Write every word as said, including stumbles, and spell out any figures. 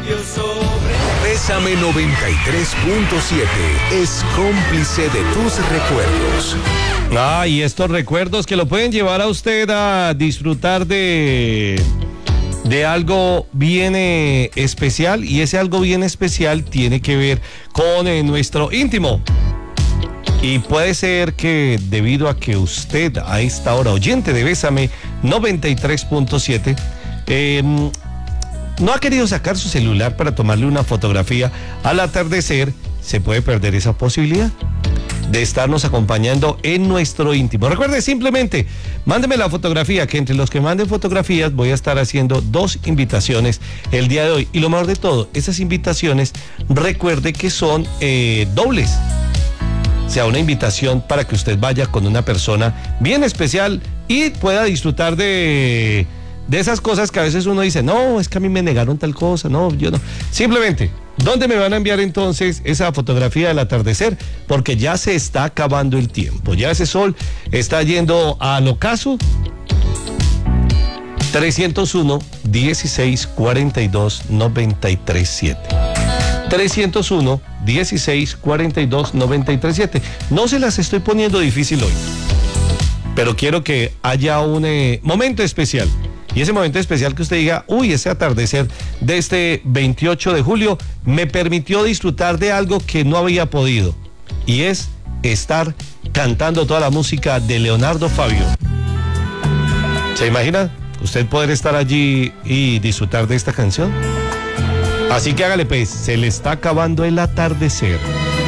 Bésame noventa y tres punto siete es cómplice de tus recuerdos. Ah, y estos recuerdos que lo pueden llevar a usted a disfrutar de, de algo bien eh, especial, y ese algo bien especial tiene que ver con eh, nuestro íntimo. Y puede ser que debido a que usted a esta hora, oyente de Bésame noventa y tres punto siete, eh, no ha querido sacar su celular para tomarle una fotografía al atardecer, se puede perder esa posibilidad de estarnos acompañando en nuestro íntimo. Recuerde, simplemente mándeme la fotografía, que entre los que manden fotografías voy a estar haciendo dos invitaciones el día de hoy. Y lo mejor de todo, esas invitaciones, recuerde que son eh, dobles. O sea, una invitación para que usted vaya con una persona bien especial y pueda disfrutar de, de esas cosas que a veces uno dice, no, es que a mí me negaron tal cosa, no, yo no. Simplemente, ¿dónde me van a enviar entonces esa fotografía del atardecer? Porque ya se está acabando el tiempo, ya ese sol está yendo al ocaso. trescientos uno, dieciséis, cuarenta y dos, noventa y tres, siete. trescientos uno, dieciséis, cuarenta y dos, noventa y tres, siete. No se las estoy poniendo difícil hoy, pero quiero que haya un eh, momento especial. Y ese momento especial que usted diga, uy, ese atardecer de este veintiocho de julio me permitió disfrutar de algo que no había podido. Y es estar cantando toda la música de Leonardo Fabio. ¿Se imagina usted poder estar allí y disfrutar de esta canción? Así que hágale pues, se le está acabando el atardecer.